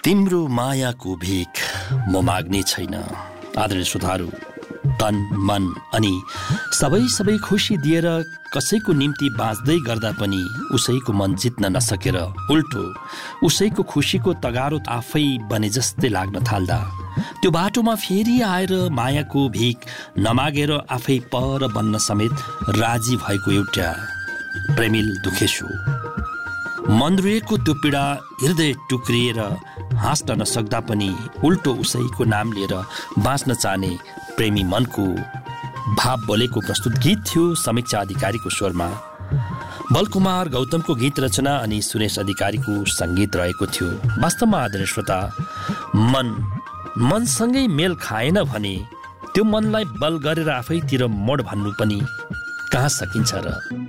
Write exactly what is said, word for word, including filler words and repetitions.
तिम्रो मायाको भिख म माग्ने छैन। आदरणीय श्रोताहरू, तन मन अनि सबै सबै खुसी दिएर कसैको निम्ति बाँच्दै गर्दा पनि उसैको मन जित्न नसकेर उल्टो उसैको खुसीको तगारो आफै बने जस्तै लाग्न थाल्दा त्यो बाटोमा फेरि आएर मायाको भिख नमागेर आफै पर बन्न समेत राजी भएको एउटा प्रेमिल दुखेछु। मन रोएको त्यो पीडा हृदय टुक्रिएर हाँस्न नसक्दा पनि उल्टो उसैको नाम लिएर बाँच्न चाहने प्रेमी मनको भाव बोलेको प्रस्तुत गीत थियो समीक्षा अधिकारीको स्वरमा। बलकुमार गौतमको गीत रचना अनि सुरेश अधिकारीको सङ्गीत रहेको थियो। वास्तवमा आदरणीय श्रोता, मन मनसँगै मेल खाएन भने त्यो मनलाई बल गरेर आफैतिर मोड भन्नु पनि कहाँ सकिन्छ र।